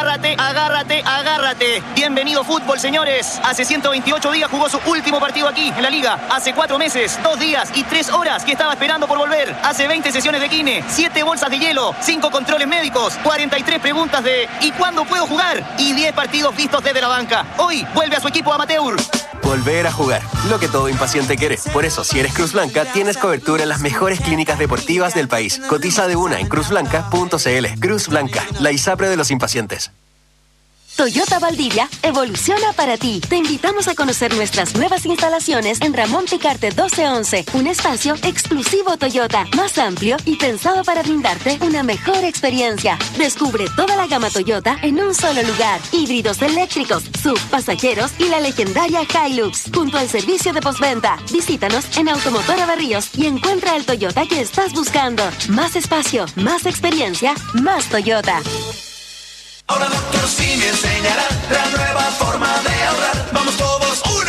agárrate, agárrate, agárrate. Bienvenido fútbol, señores. Hace 128 días jugó su último partido aquí, en la Liga. Hace 4 meses, 2 días y 3 horas que estaba esperando por volver. Hace 20 sesiones de kine, 7 bolsas de hielo, 5 controles médicos, 43 preguntas de ¿y cuándo puedo jugar? Y 10 partidos vistos desde la banca. Hoy vuelve a su equipo amateur. Volver a jugar, lo que todo impaciente quiere. Por eso, si eres Cruz Blanca, tienes cobertura en las mejores clínicas deportivas del país. Cotiza de una en cruzblanca.cl. Cruz Blanca, la ISAPRE de los impacientes. Toyota Valdivia evoluciona para ti. Te invitamos a conocer nuestras nuevas instalaciones en Ramón Picarte 1211. Un espacio exclusivo Toyota, más amplio y pensado para brindarte una mejor experiencia. Descubre toda la gama Toyota en un solo lugar. Híbridos eléctricos, SUV, pasajeros y la legendaria Hilux. Junto al servicio de postventa. Visítanos en Automotora Barríos y encuentra el Toyota que estás buscando. Más espacio, más experiencia, más Toyota. Ahora Dr. Simi enseñará la nueva forma de ahorrar. Vamos todos, 1,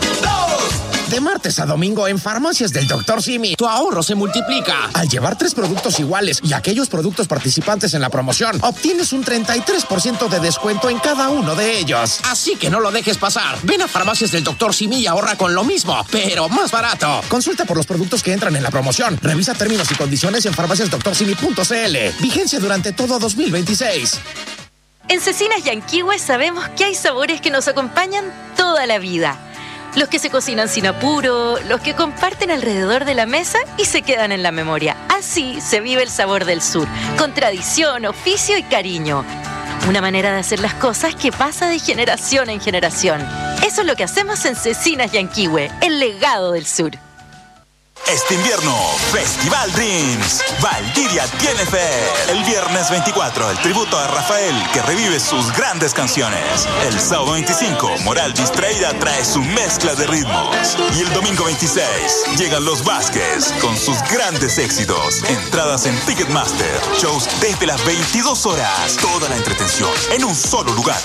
2. De martes a domingo en Farmacias del Dr. Simi, tu ahorro se multiplica. Al llevar 3 productos iguales y aquellos productos participantes en la promoción, obtienes un 33% de descuento en cada uno de ellos. Así que no lo dejes pasar. Ven a Farmacias del Dr. Simi y ahorra con lo mismo, pero más barato. Consulta por los productos que entran en la promoción. Revisa términos y condiciones en farmaciasdoctorsimi.cl. Vigencia durante todo 2026. En Cecinas Yanquihue sabemos que hay sabores que nos acompañan toda la vida. Los que se cocinan sin apuro, los que comparten alrededor de la mesa y se quedan en la memoria. Así se vive el sabor del sur, con tradición, oficio y cariño. Una manera de hacer las cosas que pasa de generación en generación. Eso es lo que hacemos en Cecinas Yanquihue, el legado del sur. Este invierno, Festival Dreams. Valdivia tiene fe. El viernes 24, el tributo a Rafael, que revive sus grandes canciones. El sábado 25, Moral Distraída trae su mezcla de ritmos. Y el domingo 26, llegan los Vázquez con sus grandes éxitos. Entradas en Ticketmaster. Shows desde las 22 horas. Toda la entretención en un solo lugar.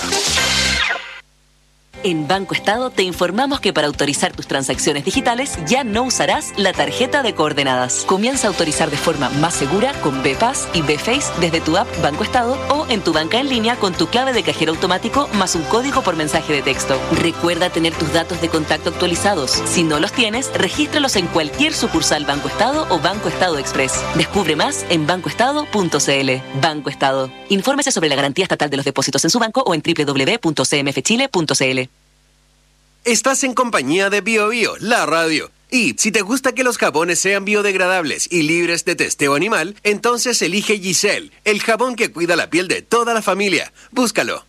En Banco Estado te informamos que para autorizar tus transacciones digitales ya no usarás la tarjeta de coordenadas. Comienza a autorizar de forma más segura con BPAS y BFace desde tu app Banco Estado o en tu banca en línea con tu clave de cajero automático más un código por mensaje de texto. Recuerda tener tus datos de contacto actualizados. Si no los tienes, regístralos en cualquier sucursal Banco Estado o Banco Estado Express. Descubre más en bancoestado.cl. Banco Estado. Infórmese sobre la garantía estatal de los depósitos en su banco o en www.cmfchile.cl. Estás en compañía de Bio Bio, la radio. Y si te gusta que los jabones sean biodegradables y libres de testeo animal, entonces elige Giselle, el jabón que cuida la piel de toda la familia. Búscalo.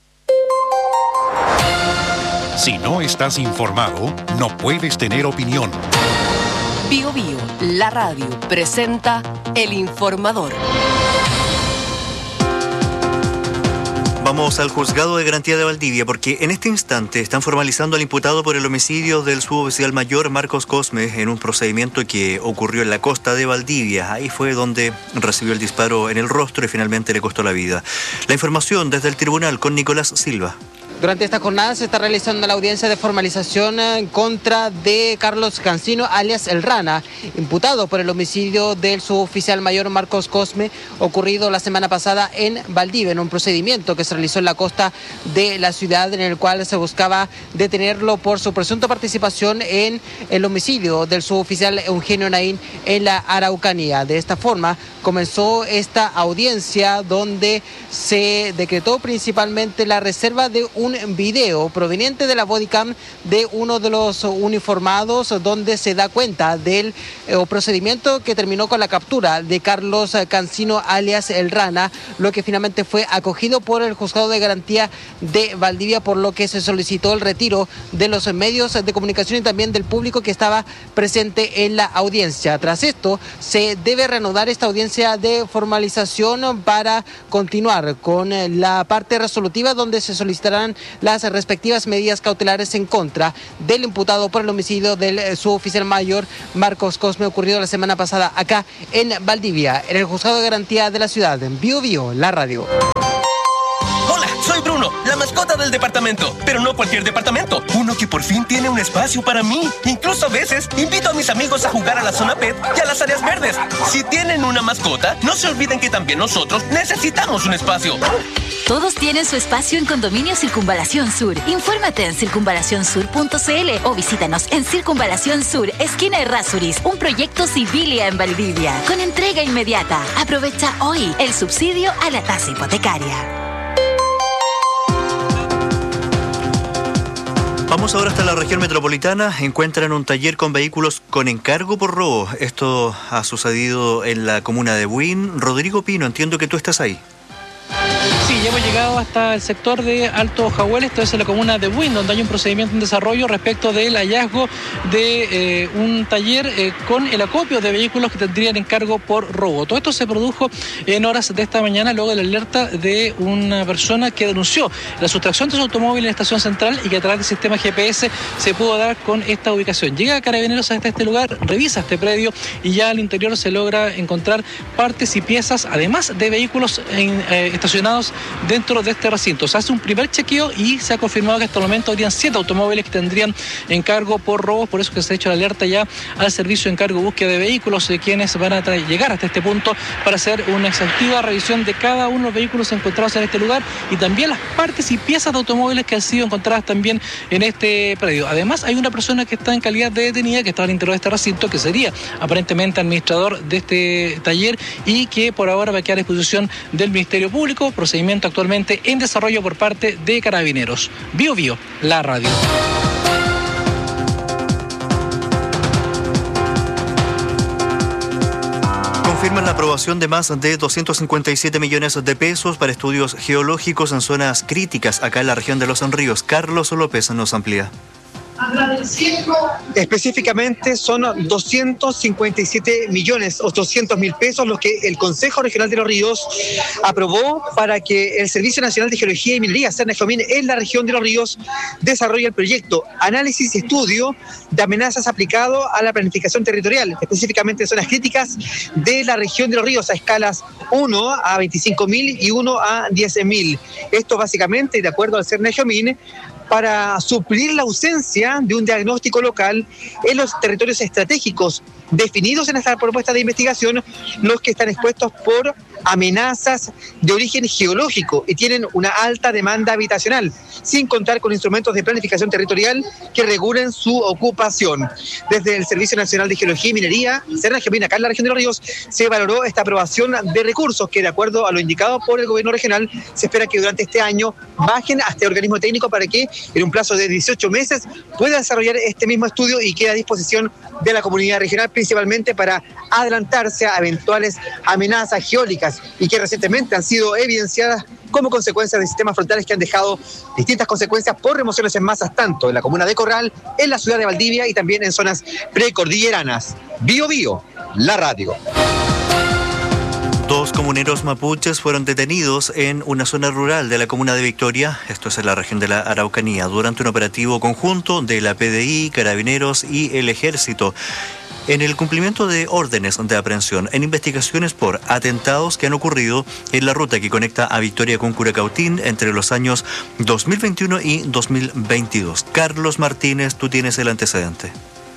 Si no estás informado, no puedes tener opinión. Bio Bio, la radio, presenta El Informador. Vamos al juzgado de garantía de Valdivia porque en este instante están formalizando al imputado por el homicidio del suboficial mayor Marcos Cosme en un procedimiento que ocurrió en la costa de Valdivia. Ahí fue donde recibió el disparo en el rostro y finalmente le costó la vida. La información desde el tribunal con Nicolás Silva. Durante esta jornada se está realizando la audiencia de formalización en contra de Carlos Cancino, alias El Rana, imputado por el homicidio del suboficial mayor Marcos Cosme, ocurrido la semana pasada en Valdivia, en un procedimiento que se realizó en la costa de la ciudad, en el cual se buscaba detenerlo por su presunta participación en el homicidio del suboficial Eugenio Naín en la Araucanía. De esta forma comenzó esta audiencia donde se decretó principalmente la reserva de un video proveniente de la bodycam de uno de los uniformados, donde se da cuenta del procedimiento que terminó con la captura de Carlos Cancino alias El Rana, lo que finalmente fue acogido por el juzgado de garantía de Valdivia, por lo que se solicitó el retiro de los medios de comunicación y también del público que estaba presente en la audiencia. Tras esto se debe reanudar esta audiencia de formalización para continuar con la parte resolutiva, donde se solicitarán las respectivas medidas cautelares en contra del imputado por el homicidio del suboficial mayor Marcos Cosme, ocurrido la semana pasada acá en Valdivia, en el juzgado de garantía de la ciudad. Bio Bio, la radio. Hola, soy Bruno, la mascota del departamento. Pero no cualquier departamento. Uno que por fin tiene un espacio para mí. Incluso a veces invito a mis amigos a jugar a la zona pet y a las áreas verdes. Si tienen una mascota, no se olviden que también nosotros necesitamos un espacio. Todos tienen su espacio en Condominio Circunvalación Sur. Infórmate en circunvalacionsur.cl o visítanos en Circunvalación Sur, esquina Errázuriz, un proyecto Civilia en Valdivia, con entrega inmediata. Aprovecha hoy el subsidio a la tasa hipotecaria. Vamos ahora hasta la región metropolitana. Encuentran un taller con vehículos con encargo por robo. Esto ha sucedido en la comuna de Buin. Rodrigo Pino, entiendo que tú estás ahí. Sí, ya hemos llegado hasta el sector de Alto Jahuel, esto es en la comuna de Buin, donde hay un procedimiento en desarrollo respecto del hallazgo de un taller con el acopio de vehículos que tendrían encargo por robo. Todo esto se produjo en horas de esta mañana luego de la alerta de una persona que denunció la sustracción de su automóvil en la estación central y que a través del sistema GPS se pudo dar con esta ubicación. Llega Carabineros hasta este lugar, revisa este predio y ya al interior se logra encontrar partes y piezas, además de vehículos estacionados dentro de este recinto. Se hace un primer chequeo y se ha confirmado que hasta el momento habrían 7 automóviles que tendrían encargo por robos, por eso que se ha hecho la alerta ya al servicio de encargo búsqueda de vehículos, de quienes van a llegar hasta este punto para hacer una exhaustiva revisión de cada uno de los vehículos encontrados en este lugar y también las partes y piezas de automóviles que han sido encontradas también en este predio. Además, hay una persona que está en calidad de detenida, que está al interior de este recinto, que sería aparentemente administrador de este taller y que por ahora va a quedar a disposición del Ministerio Público. Procedimiento actualmente en desarrollo por parte de Carabineros. Bio Bio, la radio. Confirman la aprobación de más de 257 millones de pesos para estudios geológicos en zonas críticas acá en la región de Los Ríos. Carlos López nos amplía. Específicamente son 257 millones o 200.000 pesos los que el Consejo Regional de Los Ríos aprobó para que el Servicio Nacional de Geología y Minería, Cernageomin, en la región de Los Ríos desarrolle el proyecto Análisis y Estudio de Amenazas aplicado a la planificación territorial, específicamente en zonas críticas de la región de Los Ríos, a escalas 1 a 25.000 y 1 a 10.000. Esto básicamente, de acuerdo al Cernageomin, para suplir la ausencia de un diagnóstico local en los territorios estratégicos definidos en esta propuesta de investigación, los que están expuestos por amenazas de origen geológico y tienen una alta demanda habitacional, sin contar con instrumentos de planificación territorial que regulen su ocupación. Desde el Servicio Nacional de Geología y Minería, Cernageomin, acá en la región de Los Ríos, se valoró esta aprobación de recursos que, de acuerdo a lo indicado por el gobierno regional, se espera que durante este año bajen a este organismo técnico para que en un plazo de 18 meses pueda desarrollar este mismo estudio y quede a disposición de la comunidad regional, principalmente para adelantarse a eventuales amenazas geólicas y que recientemente han sido evidenciadas como consecuencia de sistemas frontales que han dejado distintas consecuencias por remociones en masas, tanto en la comuna de Corral, en la ciudad de Valdivia y también en zonas precordilleranas. Bio Bio, la radio. 2 comuneros mapuches fueron detenidos en una zona rural de la comuna de Victoria, esto es en la región de la Araucanía, durante un operativo conjunto de la PDI, Carabineros y el Ejército, en el cumplimiento de órdenes de aprehensión en investigaciones por atentados que han ocurrido en la ruta que conecta a Victoria con Curacautín entre los años 2021 y 2022. Carlos Martínez, tú tienes el antecedente.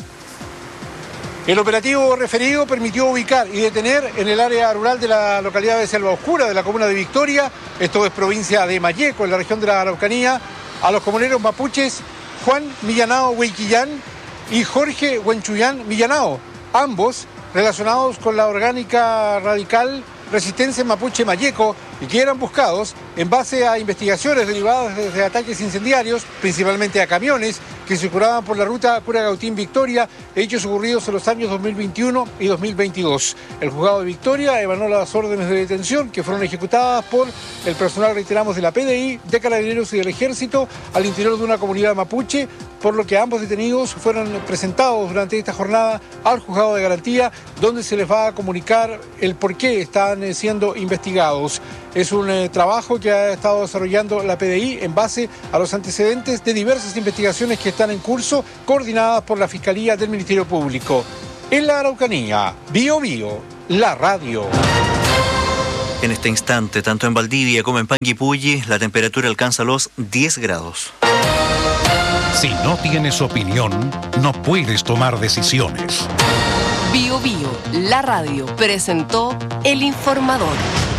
El operativo referido permitió ubicar y detener en el área rural de la localidad de Selva Oscura, de la comuna de Victoria, esto es provincia de Malleco, en la región de la Araucanía, a los comuneros mapuches Juan Millanao Huayquillán y Jorge Huenchuyán Millanao, ambos relacionados con la orgánica radical Resistencia Mapuche Malleco y que eran buscados en base a investigaciones derivadas de ataques incendiarios, principalmente a camiones que circulaban por la ruta Curacautín-Victoria, hechos ocurridos en los años 2021 y 2022. El juzgado de Victoria emanó las órdenes de detención que fueron ejecutadas por el personal, reiteramos, de la PDI, de Carabineros y del Ejército al interior de una comunidad mapuche, por lo que ambos detenidos fueron presentados durante esta jornada al juzgado de garantía, donde se les va a comunicar el por qué están siendo investigados. Es un trabajo que ha estado desarrollando la PDI en base a los antecedentes de diversas investigaciones que están en curso, coordinadas por la Fiscalía del Ministerio Público. En la Araucanía, Bio Bio, la radio. En este instante, tanto en Valdivia como en Panguipulli, la temperatura alcanza los 10 grados. Si no tienes opinión, no puedes tomar decisiones. Bio Bio, la radio, presentó El Informador.